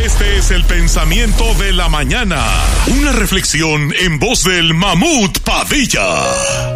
Este es el pensamiento de la mañana. Una reflexión en voz del Mamut Padilla.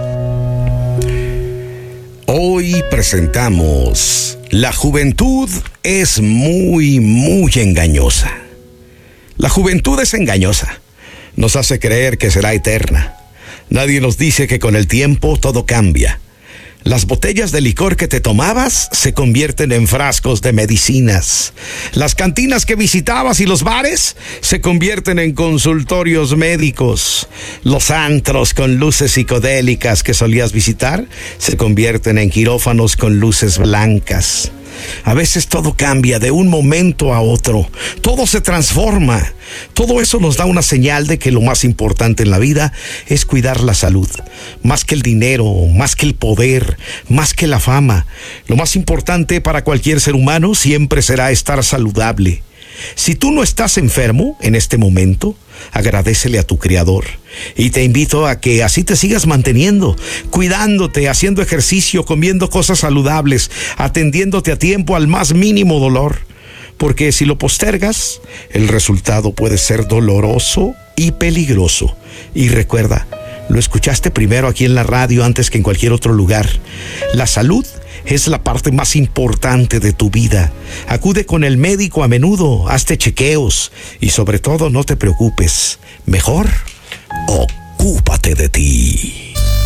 Hoy presentamos: la juventud es muy engañosa. La juventud es engañosa. Nos hace creer que será eterna. Nadie nos dice que con el tiempo todo cambia. Las botellas de licor que te tomabas se convierten en frascos de medicinas. Las cantinas que visitabas y los bares se convierten en consultorios médicos. Los antros con luces psicodélicas que solías visitar se convierten en quirófanos con luces blancas. A veces todo cambia de un momento a otro. Todo se transforma. Todo eso nos da una señal de que lo más importante en la vida es cuidar la salud. Más que el dinero, más que el poder, más que la fama. Lo más importante para cualquier ser humano siempre será estar saludable. Si tú no estás enfermo en este momento, agradécele a tu Creador. Y te invito a que así te sigas manteniendo, cuidándote, haciendo ejercicio, comiendo cosas saludables, atendiéndote a tiempo al más mínimo dolor. Porque si lo postergas, el resultado puede ser doloroso y peligroso. Y recuerda, lo escuchaste primero aquí en la radio antes que en cualquier otro lugar. La salud es la parte más importante de tu vida. Acude con el médico a menudo, hazte chequeos y sobre todo no te preocupes. Mejor, ocúpate de ti.